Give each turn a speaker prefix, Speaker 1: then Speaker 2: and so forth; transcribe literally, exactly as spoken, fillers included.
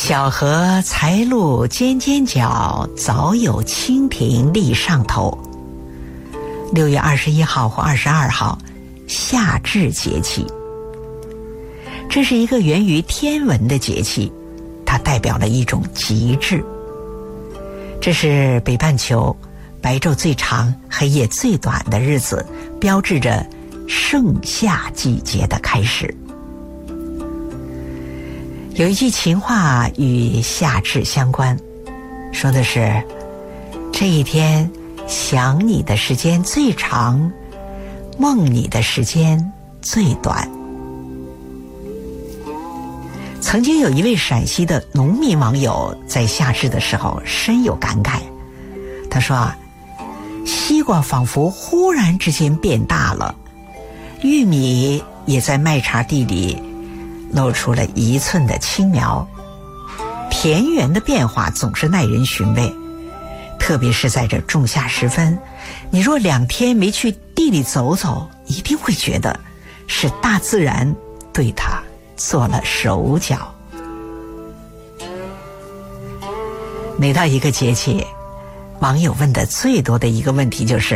Speaker 1: 小荷才露尖尖角，早有蜻蜓立上头。六月二十一号或二十二号，夏至节气。这是一个源于天文的节气，它代表了一种极致。这是北半球白昼最长、黑夜最短的日子，标志着盛夏季节的开始。有一句情话与夏至相关，说的是这一天想你的时间最长，梦你的时间最短。曾经有一位陕西的农民网友在夏至的时候深有感慨，他说啊，西瓜仿佛忽然之间变大了，玉米也在麦茬地里露出了一寸的青苗，田园的变化总是耐人寻味，特别是在这仲夏时分，你若两天没去地里走走，一定会觉得是大自然对它做了手脚。每到一个节气，网友问的最多的一个问题就是